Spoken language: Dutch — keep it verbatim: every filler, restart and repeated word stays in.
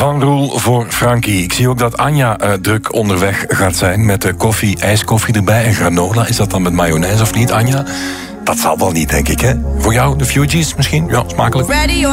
van Roel voor Frankie. Ik zie ook dat Anja uh, druk onderweg gaat zijn met uh, koffie, ijskoffie erbij en granola. Is dat dan met mayonaise of niet, Anja? Dat zal wel niet, denk ik, hè? Voor jou, de Fugees misschien? Ja, smakelijk.